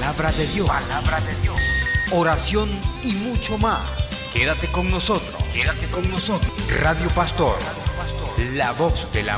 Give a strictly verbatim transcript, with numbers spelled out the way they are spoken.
palabra de Dios, palabra de Dios, oración y mucho más. Quédate con nosotros, quédate con nosotros. Radio Pastor, la voz de la